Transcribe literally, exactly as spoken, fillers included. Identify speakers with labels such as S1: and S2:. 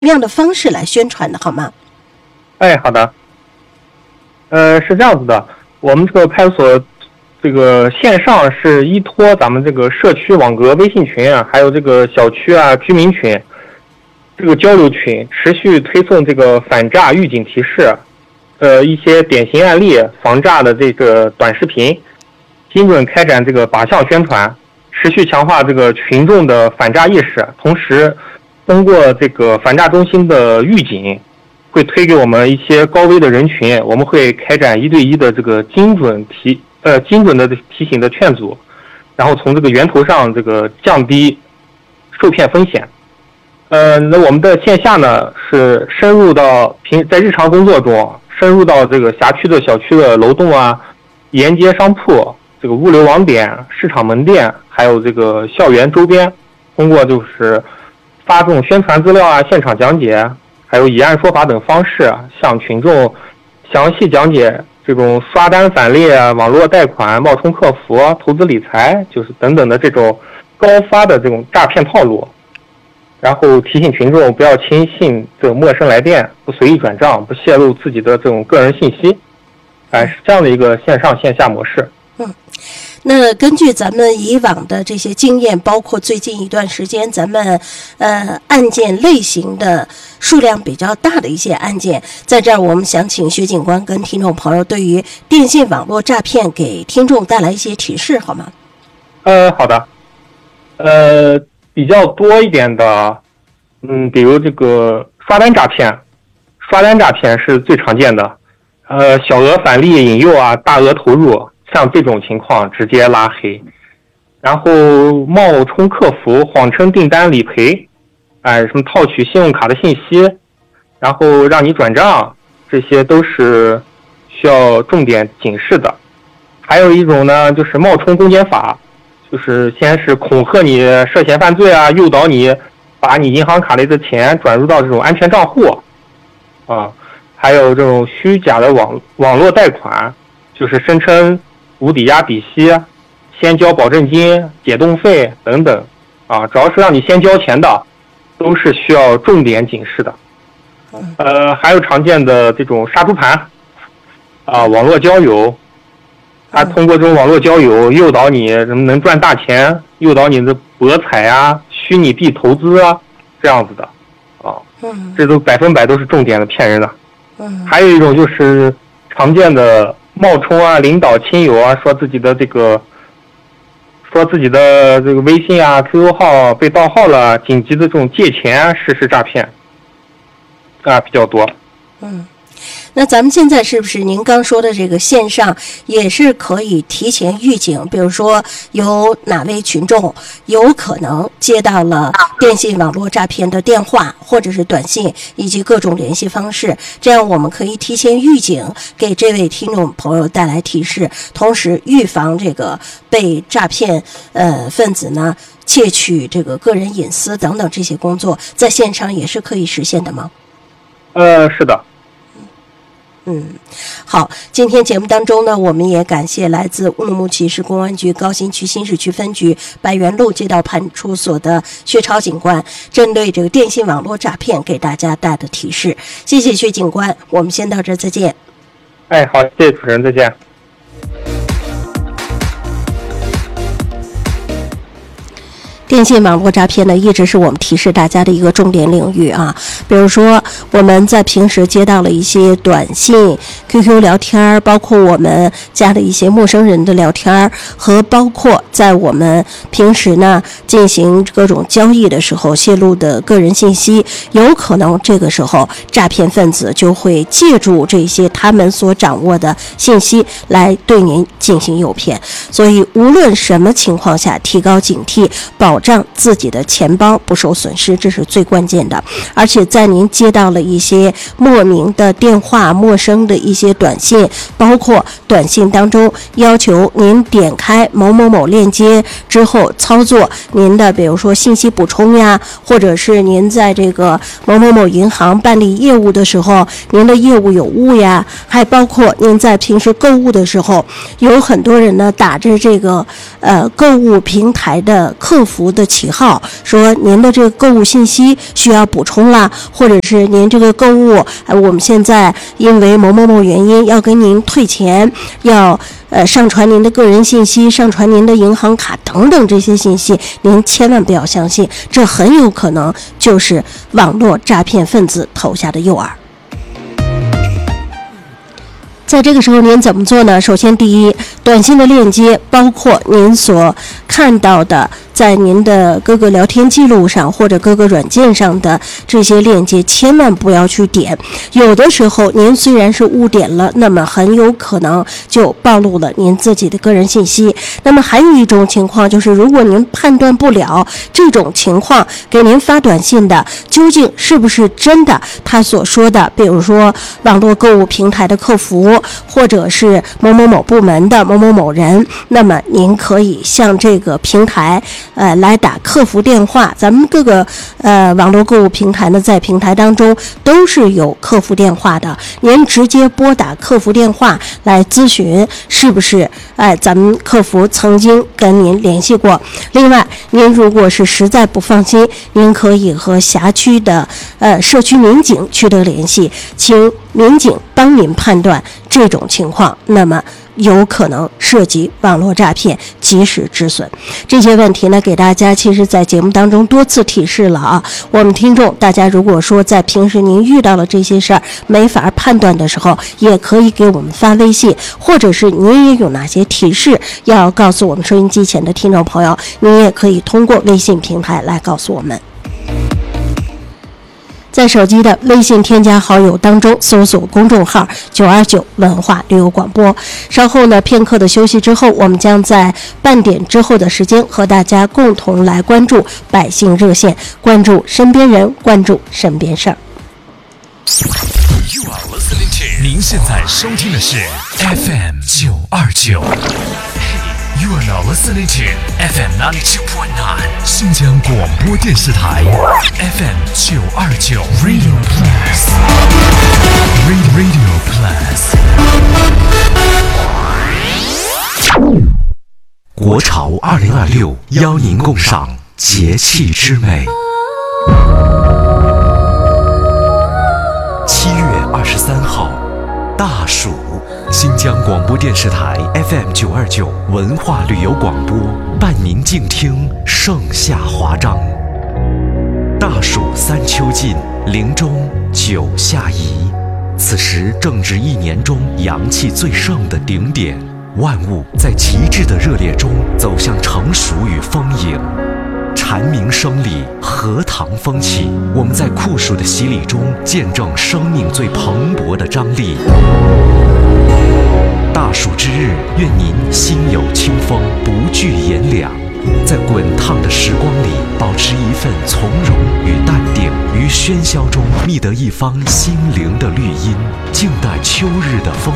S1: 么样的方式来宣传的，好吗？
S2: 哎，好的。呃，是这样子的，我们这个派出所这个线上是依托咱们这个社区网格微信群啊，还有这个小区啊居民群这个交流群，持续推送这个反诈预警提示，呃一些典型案例防诈的这个短视频，精准开展这个靶向宣传，持续强化这个群众的反诈意识，同时通过这个反诈中心的预警，会推给我们一些高危的人群，我们会开展一对一的这个精准提呃精准的提醒的劝阻，然后从这个源头上这个降低受骗风险。呃，那我们的线下呢是深入到平在日常工作中深入到这个辖区的小区的楼栋啊、沿街商铺、这个物流网点、市场门店，还有这个校园周边，通过就是发送宣传资料啊、现场讲解，还有以案说法等方式，向群众详细讲解这种刷单返利、网络贷款、冒充客服、投资理财，就是等等的这种高发的这种诈骗套路。然后提醒群众不要轻信这种陌生来电，不随意转账，不泄露自己的这种个人信息，哎，是这样的一个线上线下模式。
S1: 嗯，那根据咱们以往的这些经验，包括最近一段时间咱们呃案件类型的数量比较大的一些案件，在这儿我们想请薛警官跟听众朋友对于电信网络诈骗给听众带来一些提示，好吗？
S2: 呃，好的。呃，比较多一点的，嗯，比如这个刷单诈骗，刷单诈骗是最常见的，呃，小额返利引诱啊，大额投入，像这种情况直接拉黑，然后冒充客服，谎称订单理赔，哎，什么套取信用卡的信息，然后让你转账，这些都是需要重点警示的。还有一种呢，就是冒充公检法，就是先是恐吓你涉嫌犯罪啊，诱导你把你银行卡里的钱转入到这种安全账户啊，还有这种虚假的网网络贷款，就是声称无抵押抵息、先交保证金、解冻费等等啊，只要是让你先交钱的，都是需要重点警示的。呃，还有常见的这种杀猪盘啊，网络交友。他通过这种网络交友诱导你能赚大钱，诱导你的博彩啊、虚拟币投资啊，这样子的，啊，这都百分百都是重点的骗人的。嗯，还有一种就是常见的冒充啊、领导亲友啊，说自己的这个，说自己的这个微信啊、Q Q 号被盗号了，紧急的这种借钱实施诈骗，啊，比较多。
S1: 嗯。那咱们现在是不是您刚说的这个线上也是可以提前预警，比如说有哪位群众有可能接到了电信网络诈骗的电话或者是短信以及各种联系方式，这样我们可以提前预警，给这位听众朋友带来提示，同时预防这个被诈骗呃分子呢窃取这个个人隐私等等这些工作，在线上也是可以实现的吗？
S2: 呃，是的。
S1: 嗯，好，今天节目当中呢，我们也感谢来自乌鲁木齐市公安局高新区新市区分局白园路街道派出所的薛超警官，针对这个电信网络诈骗给大家带的提示。谢谢薛警官，我们先到这儿，再见。
S2: 哎，好，谢谢主持人，再见。
S1: 电信网络诈骗呢，一直是我们提示大家的一个重点领域啊。比如说，我们在平时接到了一些短信、Q Q 聊天，包括我们加的一些陌生人的聊天，和包括在我们平时呢进行各种交易的时候泄露的个人信息，有可能这个时候诈骗分子就会借助这些他们所掌握的信息来对您进行诱骗。所以，无论什么情况下，提高警惕，保让自己的钱包不受损失，这是最关键的。而且在您接到了一些莫名的电话、陌生的一些短信，包括短信当中要求您点开某某某链接之后操作您的比如说信息补充呀，或者是您在这个某某某银行办理业务的时候您的业务有误呀，还包括您在平时购物的时候，有很多人呢打着这个呃购物平台的客服服的旗号，说您的这个购物信息需要补充啦，或者是您这个购物，呃，我们现在因为某某某原因要跟您退钱，要呃上传您的个人信息，上传您的银行卡等等这些信息，您千万不要相信，这很有可能就是网络诈骗分子投下的诱饵。在这个时候您怎么做呢？首先第一，短信的链接包括您所看到的在您的各个聊天记录上或者各个软件上的这些链接千万不要去点，有的时候您虽然是误点了，那么很有可能就暴露了您自己的个人信息。那么还有一种情况就是，如果您判断不了这种情况给您发短信的究竟是不是真的他所说的，比如说网络购物平台的客服，或者是某某某部门的某某某人，那么您可以向这个平台呃来打客服电话。咱们各个呃网络购物平台呢，在平台当中都是有客服电话的，您直接拨打客服电话来咨询是不是哎、呃、咱们客服曾经跟您联系过。另外，您如果是实在不放心，您可以和辖区的呃社区民警取得联系，请民警帮您判断这种情况，那么有可能涉及网络诈骗，及时止损。这些问题呢，给大家其实在节目当中多次提示了啊。我们听众大家如果说在平时您遇到了这些事儿没法判断的时候，也可以给我们发微信，或者是您也有哪些提示要告诉我们收音机前的听众朋友，您也可以通过微信平台来告诉我们。在手机的微信添加好友当中搜索公众号九二九文化旅游广播。稍后呢，片刻的休息之后，我们将在半点之后的时间和大家共同来关注百姓热线，关注身边人，关注身边事儿。
S3: You are listening to 您现在收听的是 F M 九二九。You are now listening to F M ninety-two point nine 新疆广播电视台 F M 九二九 Radio Plus Radio Plus 国潮二零二六邀您共赏节气之美。七月二十三号，大暑。新疆广播电视台 F M 九二九文化旅游广播伴您静听盛夏华章。大暑三秋尽，林中九夏宜。此时正值一年中阳气最盛的顶点，万物在极致的热烈中走向成熟与丰盈。蝉鸣声里，荷塘风起，我们在酷暑的洗礼中见证生命最蓬勃的张力。大暑之日，愿您心有清风，不惧炎凉，在滚烫的时光里保持一份从容与淡定，于喧嚣中觅得一方心灵的绿荫，静待秋日的风